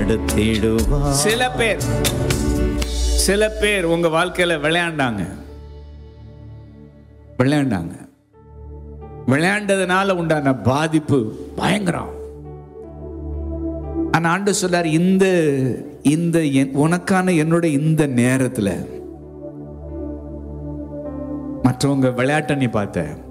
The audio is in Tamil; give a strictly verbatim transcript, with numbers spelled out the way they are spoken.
நடத்திடுவார். சில பேர் சில பேர் உங்க வாழ்க்கையில விளையாண்டாங்க விளையாண்டாங்க விளையாண்டதுனால உண்டான பாதிப்பு பயங்கரம். ஆனா ஆண்டவர் சொல்றார், இந்த இந்த உனக்கான என்னுடைய இந்த நேரத்துல மற்றவங்க விளையாட்ட நீ பார்த்த,